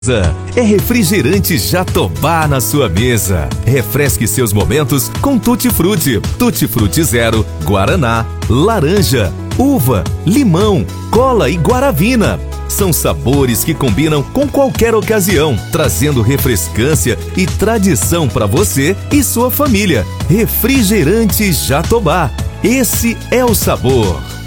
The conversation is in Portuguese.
É refrigerante Jatobá na sua mesa. Refresque seus momentos com Tutti Frutti, Tutti Frutti Zero, Guaraná, laranja, uva, limão, cola e guaravina. São sabores que combinam com qualquer ocasião, trazendo refrescância e tradição para você e sua família. Refrigerante Jatobá. Esse é o sabor.